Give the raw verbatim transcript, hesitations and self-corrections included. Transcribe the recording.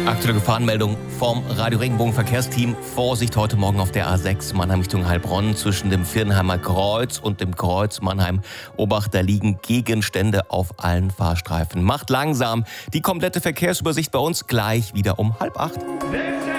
Aktuelle Gefahrenmeldung vom Radio Regenbogen Verkehrsteam. Vorsicht heute Morgen auf der A sechs Mannheim Richtung Heilbronn zwischen dem Viernheimer Kreuz und dem Kreuz Mannheim. Obacht, da liegen Gegenstände auf allen Fahrstreifen. Macht langsam. Die komplette Verkehrsübersicht bei uns gleich wieder um halb acht.